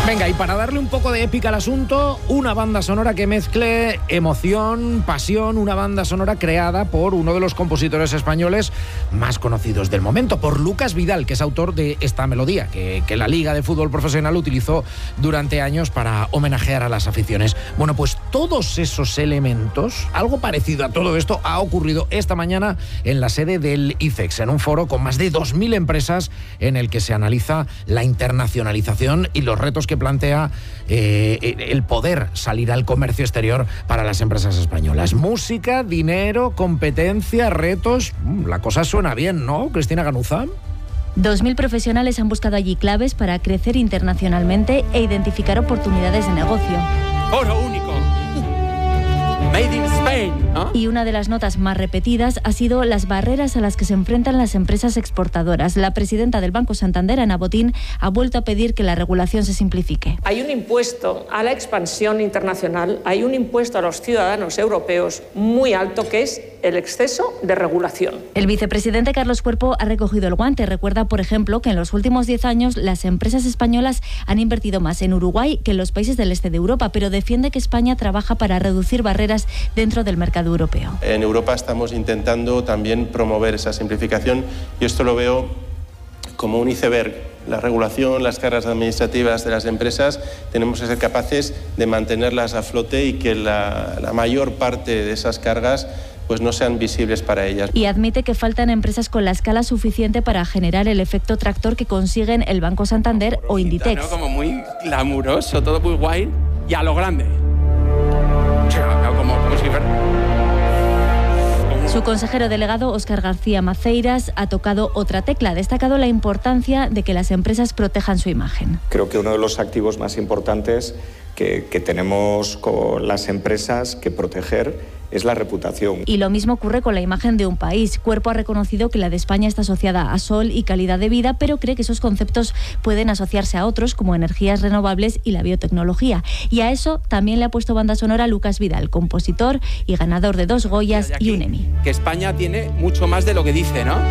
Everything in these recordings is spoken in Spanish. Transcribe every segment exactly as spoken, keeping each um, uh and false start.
Venga, y para darle un poco de épica al asunto, una banda sonora que mezcle emoción, pasión, una banda sonora creada por uno de los compositores españoles más conocidos del momento, por Lucas Vidal, que es autor de esta melodía, que, que la Liga de Fútbol Profesional utilizó durante años para homenajear a las aficiones. Bueno, pues todos esos elementos, algo parecido a todo esto, ha ocurrido esta mañana en la sede del I FEX, en un foro con más de dos mil empresas en el que se analiza la internacionalización y los retos que plantea eh, el poder salir al comercio exterior para las empresas españolas. Música, dinero, competencia, retos. La cosa suena bien, ¿no, Cristina Ganuza? Dos mil profesionales han buscado allí claves para crecer internacionalmente e identificar oportunidades de negocio. ¡Oro único! Made in Spain, ¿no? Y una de las notas más repetidas ha sido las barreras a las que se enfrentan las empresas exportadoras. La presidenta del Banco Santander, Ana Botín, ha vuelto a pedir que la regulación se simplifique. Hay un impuesto a la expansión internacional, hay un impuesto a los ciudadanos europeos muy alto, que es el exceso de regulación. El vicepresidente Carlos Cuerpo ha recogido el guante. Recuerda, por ejemplo, que en los últimos diez años las empresas españolas han invertido más en Uruguay que en los países del este de Europa, pero defiende que España trabaja para reducir barreras dentro del mercado europeo. En Europa estamos intentando también promover esa simplificación y esto lo veo como un iceberg. La regulación, las cargas administrativas de las empresas, tenemos que ser capaces de mantenerlas a flote y que la, la mayor parte de esas cargas pues no sean visibles para ellas. Y admite que faltan empresas con la escala suficiente para generar el efecto tractor que consiguen el Banco Santander o Inditex. ¿No? Como muy glamuroso, todo muy guay y a lo grande. Como, como si fuera... Su consejero delegado, Óscar García Maceiras, ha tocado otra tecla. Ha destacado la importancia de que las empresas protejan su imagen. Creo que uno de los activos más importantes que, que tenemos con las empresas que proteger es la reputación. Y lo mismo ocurre con la imagen de un país. Cuerpo ha reconocido que la de España está asociada a sol y calidad de vida, pero cree que esos conceptos pueden asociarse a otros, como energías renovables y la biotecnología. Y a eso también le ha puesto banda sonora Lucas Vidal, compositor y ganador de dos Goyas y un Emmy. Que España tiene mucho más de lo que dice, ¿no?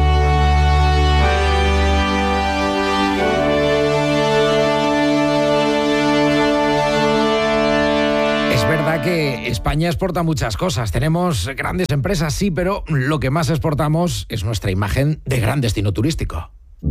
Es verdad que España exporta muchas cosas. Tenemos grandes empresas, sí, pero lo que más exportamos es nuestra imagen de gran destino turístico.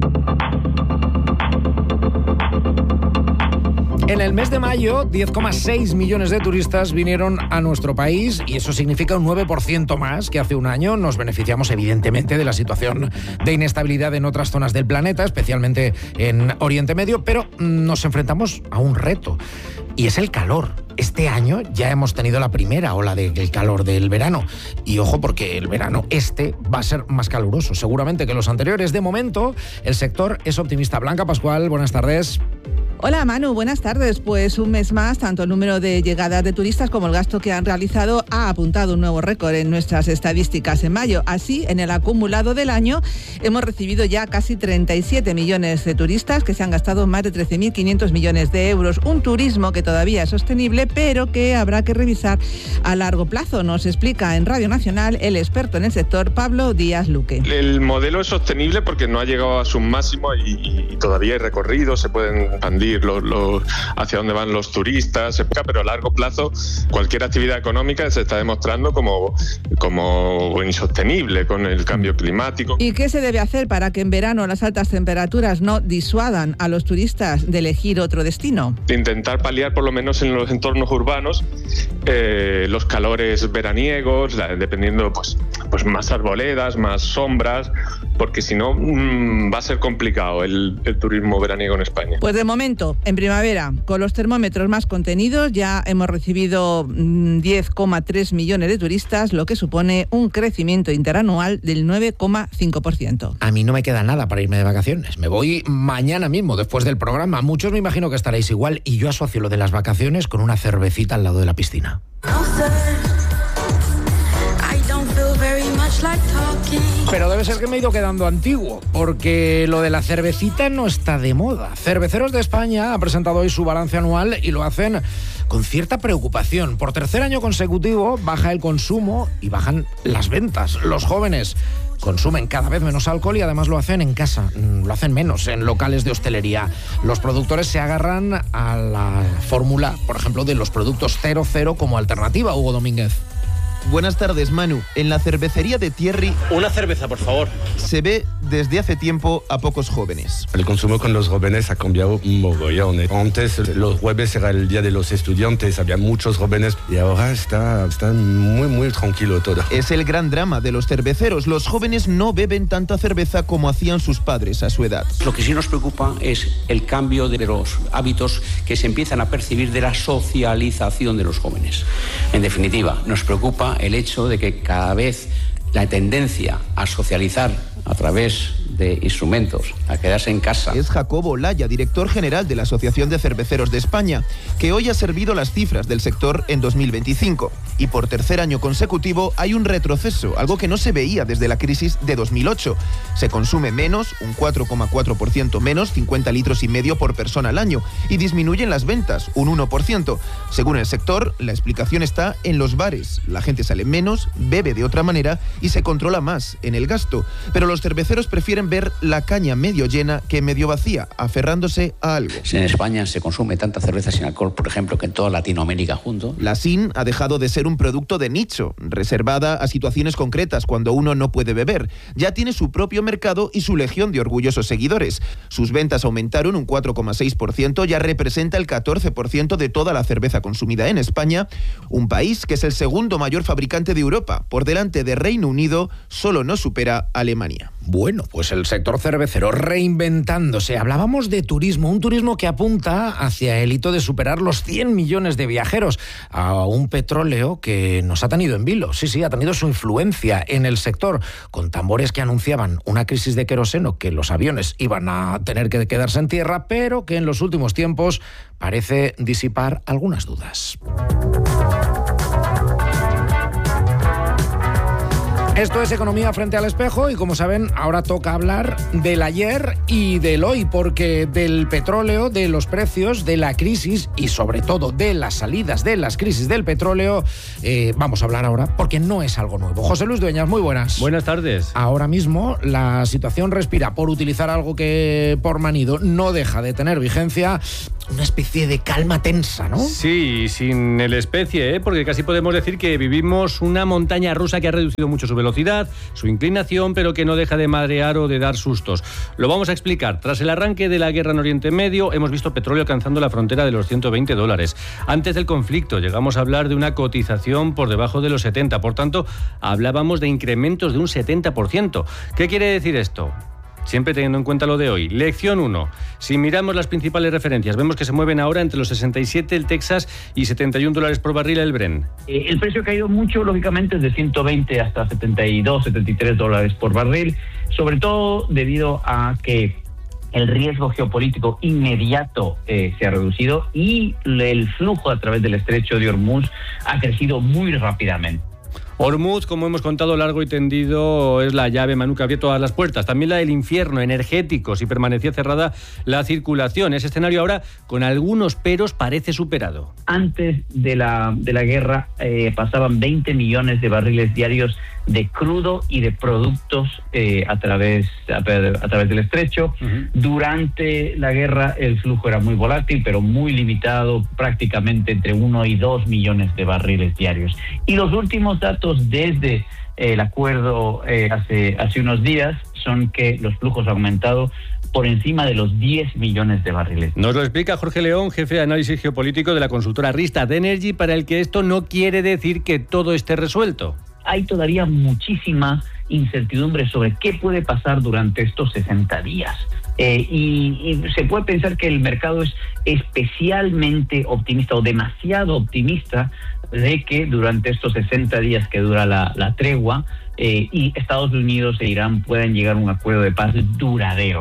En el mes de mayo, diez coma seis millones de turistas vinieron a nuestro país y eso significa un nueve por ciento más que hace un año. Nos beneficiamos evidentemente de la situación de inestabilidad en otras zonas del planeta, especialmente en Oriente Medio, pero nos enfrentamos a un reto y es el calor. Este año ya hemos tenido la primera ola del calor del verano. Y ojo, porque el verano este va a ser más caluroso, seguramente, que los anteriores. De momento, el sector es optimista. Blanca Pascual, buenas tardes. Hola Manu, buenas tardes. Pues un mes más, tanto el número de llegadas de turistas como el gasto que han realizado ha apuntado un nuevo récord en nuestras estadísticas en mayo. Así, en el acumulado del año hemos recibido ya casi treinta y siete millones de turistas que se han gastado más de trece mil quinientos millones de euros. Un turismo que todavía es sostenible, pero que habrá que revisar a largo plazo. Nos explica en Radio Nacional el experto en el sector, Pablo Díaz Luque. El modelo es sostenible porque no ha llegado a sus máximos y, y todavía hay recorrido, se pueden expandir Los, los, hacia dónde van los turistas, pero a largo plazo cualquier actividad económica se está demostrando como, como insostenible con el cambio climático. ¿Y qué se debe hacer para que en verano las altas temperaturas no disuadan a los turistas de elegir otro destino? Intentar paliar por lo menos en los entornos urbanos eh, los calores veraniegos, la, dependiendo pues, pues más arboledas, más sombras, porque si no mmm, va a ser complicado el, el turismo veraniego en España. Pues de momento, en primavera, con los termómetros más contenidos, ya hemos recibido diez coma tres millones de turistas, lo que supone un crecimiento interanual del nueve coma cinco por ciento. A mí no me queda nada para irme de vacaciones. Me voy mañana mismo, después del programa. Muchos me imagino que estaréis igual y yo asocio lo de las vacaciones con una cervecita al lado de la piscina. Pero debe ser que me he ido quedando antiguo, porque lo de la cervecita no está de moda. Cerveceros de España ha presentado hoy su balance anual y lo hacen con cierta preocupación. Por tercer año consecutivo baja el consumo y bajan las ventas. Los jóvenes consumen cada vez menos alcohol y además lo hacen en casa, lo hacen menos en locales de hostelería. Los productores se agarran a la fórmula, por ejemplo, de los productos cero cero como alternativa. Hugo Domínguez. Buenas tardes, Manu. En la cervecería de Thierry... Una cerveza, por favor. Se ve desde hace tiempo a pocos jóvenes. El consumo con los jóvenes ha cambiado un mogollón. Antes los jueves era el día de los estudiantes, había muchos jóvenes y ahora está, está muy, muy tranquilo todo. Es el gran drama de los cerveceros. Los jóvenes no beben tanta cerveza como hacían sus padres a su edad. Lo que sí nos preocupa es el cambio de los hábitos que se empiezan a percibir de la socialización de los jóvenes. En definitiva, nos preocupa el hecho de que cada vez la tendencia a socializar a través de instrumentos, a quedarse en casa. Es Jacobo Laya, director general de la Asociación de Cerveceros de España, que hoy ha servido las cifras del sector en dos mil veinticinco. Y por tercer año consecutivo hay un retroceso, algo que no se veía desde la crisis de dos mil ocho. Se consume menos, un cuatro coma cuatro por ciento menos, cincuenta litros y medio por persona al año, y disminuyen las ventas, un uno por ciento. Según el sector, la explicación está en los bares. La gente sale menos, bebe de otra manera y se controla más en el gasto. Pero los cerveceros prefieren ver la caña medio llena que medio vacía, aferrándose a algo. En España se consume tanta cerveza sin alcohol, por ejemplo, que en toda Latinoamérica junto. La S I N ha dejado de ser un producto de nicho, reservada a situaciones concretas cuando uno no puede beber. Ya tiene su propio mercado y su legión de orgullosos seguidores. Sus ventas aumentaron un cuatro coma seis por ciento, ya representa el catorce por ciento de toda la cerveza consumida en España, un país que es el segundo mayor fabricante de Europa. Por delante de Reino Unido, solo nos supera Alemania. Bueno, pues el sector cervecero reinventándose. Hablábamos de turismo, un turismo que apunta hacia el hito de superar los cien millones de viajeros, a un petróleo que nos ha tenido en vilo. Sí, sí, ha tenido su influencia en el sector, con tambores que anunciaban una crisis de queroseno, que los aviones iban a tener que quedarse en tierra, pero que en los últimos tiempos parece disipar algunas dudas. Esto es Economía frente al espejo y, como saben, ahora toca hablar del ayer y del hoy, porque del petróleo, de los precios, de la crisis y sobre todo de las salidas de las crisis del petróleo, eh, vamos a hablar ahora porque no es algo nuevo. José Luis Dueñas, muy buenas. Buenas tardes. Ahora mismo la situación respira, por utilizar algo que por manido no deja de tener vigencia, una especie de calma tensa, ¿no? Sí, sin el especie, ¿eh? Porque casi podemos decir que vivimos una montaña rusa que ha reducido mucho su velocidad, su inclinación, pero que no deja de madrear o de dar sustos. Lo vamos a explicar. Tras el arranque de la guerra en Oriente Medio, hemos visto petróleo alcanzando la frontera de los ciento veinte dólares. Antes del conflicto llegamos a hablar de una cotización por debajo de los setenta. Por tanto, hablábamos de incrementos de un setenta por ciento. ¿Qué quiere decir esto? Siempre teniendo en cuenta lo de hoy. Lección uno. Si miramos las principales referencias, vemos que se mueven ahora entre los sesenta y siete el Texas y setenta y un dólares por barril el Brent. Eh, el precio ha caído mucho, lógicamente, desde ciento veinte hasta setenta y dos, setenta y tres dólares por barril, sobre todo debido a que el riesgo geopolítico inmediato eh, se ha reducido y el flujo a través del estrecho de Hormuz ha crecido muy rápidamente. Hormuz, como hemos contado largo y tendido, es la llave, Manu, que abrió todas las puertas. También la del infierno energético, si permanecía cerrada la circulación. Ese escenario ahora, con algunos peros, parece superado. Antes de la, de la guerra eh, pasaban veinte millones de barriles diarios de crudo y de productos eh, a través a, a través del estrecho. Uh-huh. Durante la guerra el flujo era muy volátil, pero muy limitado, prácticamente entre uno y dos millones de barriles diarios. Y los últimos datos desde eh, el acuerdo eh, hace, hace unos días son que los flujos han aumentado por encima de los diez millones de barriles. Nos lo explica Jorge León, jefe de análisis geopolítico de la consultora Rystad Energy, para el que esto no quiere decir que todo esté resuelto. Hay todavía muchísima incertidumbre sobre qué puede pasar durante estos sesenta días. Eh, y, y se puede pensar que el mercado es especialmente optimista o demasiado optimista de que durante estos sesenta días que dura la, la tregua, eh, y Estados Unidos e Irán puedan llegar a un acuerdo de paz duradero.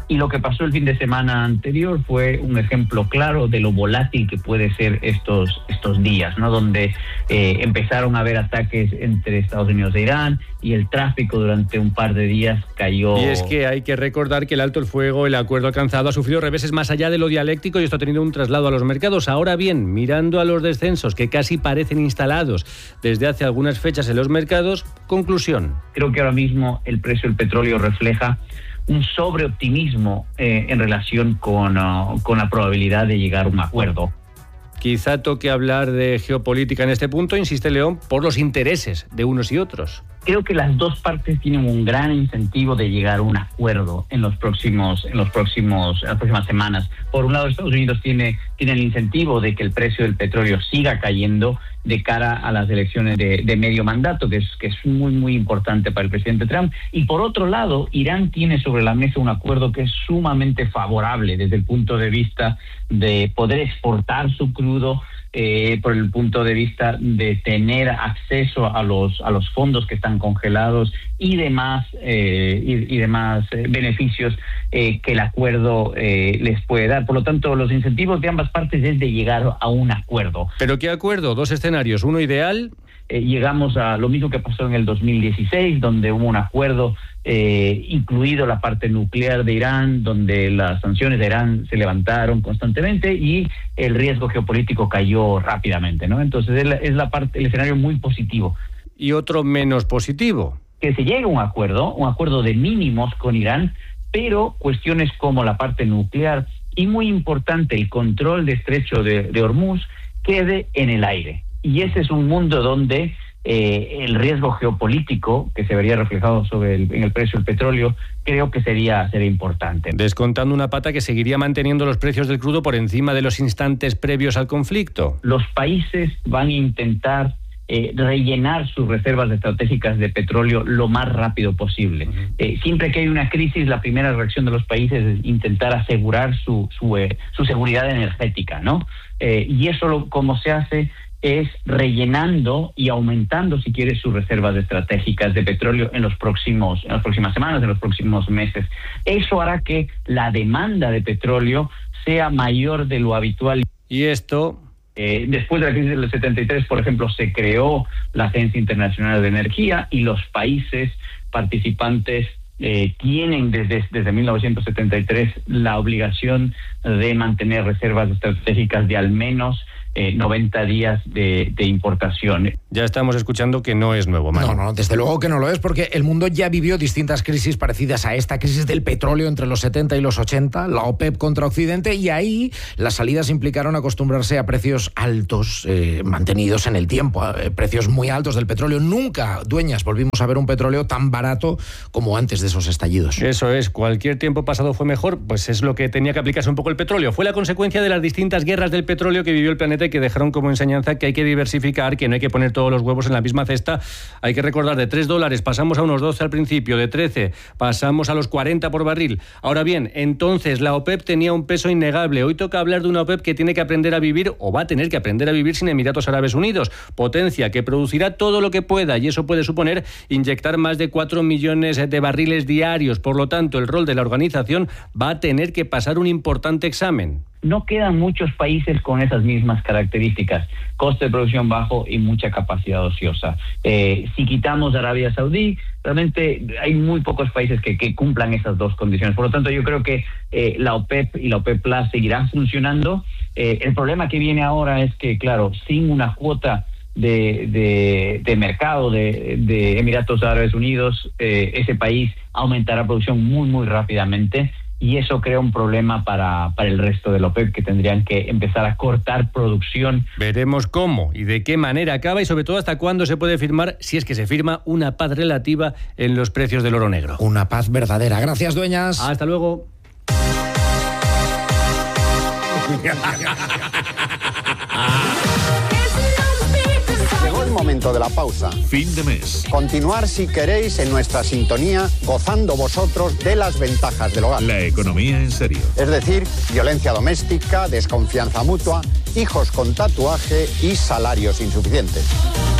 Y lo que pasó el fin de semana anterior fue un ejemplo claro de lo volátil que puede ser estos, estos días, ¿no? Donde eh, empezaron a haber ataques entre Estados Unidos e Irán y el tráfico durante un par de días cayó. Y es que hay que recordar que el alto el fuego, el acuerdo alcanzado, ha sufrido reveses más allá de lo dialéctico y esto ha tenido un traslado a los mercados. Ahora bien, mirando a los descensos que casi parecen instalados desde hace algunas fechas en los mercados, conclusión. Creo que ahora mismo el precio del petróleo refleja un sobreoptimismo eh, en relación con, uh, con la probabilidad de llegar a un acuerdo. Quizá toque hablar de geopolítica en este punto, insiste León, por los intereses de unos y otros. Creo que las dos partes tienen un gran incentivo de llegar a un acuerdo en los próximos, en los próximos, en las próximas semanas. Por un lado, Estados Unidos tiene, tiene el incentivo de que el precio del petróleo siga cayendo de cara a las elecciones de, de medio mandato, que es, que es muy, muy importante para el presidente Trump. Y por otro lado, Irán tiene sobre la mesa un acuerdo que es sumamente favorable desde el punto de vista de poder exportar su crudo, Eh, por el punto de vista de tener acceso a los a los fondos que están congelados y demás eh, y, y demás eh, beneficios eh, que el acuerdo eh, les puede dar. Por lo tanto, los incentivos de ambas partes es de llegar a un acuerdo. ¿Pero qué acuerdo? Dos escenarios, uno ideal. Eh, llegamos a lo mismo que pasó en el dos mil dieciséis, donde hubo un acuerdo eh, incluido la parte nuclear de Irán, donde las sanciones de Irán se levantaron constantemente y el riesgo geopolítico cayó rápidamente, ¿no? Entonces es la, es la parte, el escenario muy positivo. Y otro menos positivo. Que se llegue a un acuerdo, un acuerdo de mínimos con Irán, pero cuestiones como la parte nuclear y muy importante el control de estrecho de, de Hormuz quede en el aire. Y ese es un mundo donde eh, el riesgo geopolítico que se vería reflejado sobre el, en el precio del petróleo creo que sería, sería importante. Descontando una pata que seguiría manteniendo los precios del crudo por encima de los instantes previos al conflicto. Los países van a intentar eh, rellenar sus reservas estratégicas de petróleo lo más rápido posible. Uh-huh. Eh, siempre que hay una crisis, la primera reacción de los países es intentar asegurar su, su, eh, su seguridad energética, ¿no? Eh, y eso lo, como se hace es rellenando y aumentando, si quieres, sus reservas estratégicas de petróleo en los próximos, en las próximas semanas, en los próximos meses. Eso hará que la demanda de petróleo sea mayor de lo habitual. Y esto... Eh, después de la crisis del setenta y tres, por ejemplo, se creó la Agencia Internacional de Energía y los países participantes Eh, tienen desde, desde mil novecientos setenta y tres la obligación de mantener reservas estratégicas de al menos eh, noventa días de, de importación. Ya estamos escuchando que no es nuevo, Manu. No, no, desde luego que no lo es, porque el mundo ya vivió distintas crisis parecidas a esta crisis del petróleo entre los setenta y los ochenta, la OPEP contra Occidente, y ahí las salidas implicaron acostumbrarse a precios altos, eh, mantenidos en el tiempo, eh, precios muy altos del petróleo. Nunca, dueñas, volvimos a ver un petróleo tan barato como antes de esos estallidos. Eso es, cualquier tiempo pasado fue mejor, pues es lo que tenía que aplicarse un poco el petróleo. Fue la consecuencia de las distintas guerras del petróleo que vivió el planeta y que dejaron como enseñanza que hay que diversificar, que no hay que poner todos los huevos en la misma cesta. Hay que recordar, de tres dólares pasamos a unos doce al principio, de trece pasamos a los cuarenta por barril. Ahora bien, entonces la OPEP tenía un peso innegable. Hoy toca hablar de una OPEP que tiene que aprender a vivir, o va a tener que aprender a vivir, sin Emiratos Árabes Unidos, potencia que producirá todo lo que pueda, y eso puede suponer inyectar más de cuatro millones de barriles diarios. Por lo tanto, el rol de la organización va a tener que pasar un importante examen. No quedan muchos países con esas mismas características, coste de producción bajo y mucha capacidad ociosa. Eh, si quitamos Arabia Saudí, realmente hay muy pocos países que, que cumplan esas dos condiciones. Por lo tanto, yo creo que eh, la OPEP y la OPEP Plus seguirán funcionando. Eh, el problema que viene ahora es que, claro, sin una cuota de, de, de mercado de, de Emiratos Árabes Unidos, eh, ese país aumentará producción muy, muy rápidamente. Y eso crea un problema para, para el resto de la OPEP, que tendrían que empezar a cortar producción. Veremos cómo y de qué manera acaba, y sobre todo hasta cuándo se puede firmar, si es que se firma, una paz relativa en los precios del oro negro. Una paz verdadera. Gracias, dueñas. Hasta luego. Llegó el momento de la pausa. Fin de mes. Continuar, si queréis, en nuestra sintonía, gozando vosotros de las ventajas del hogar. La economía en serio. Es decir, violencia doméstica, desconfianza mutua, hijos con tatuaje y salarios insuficientes.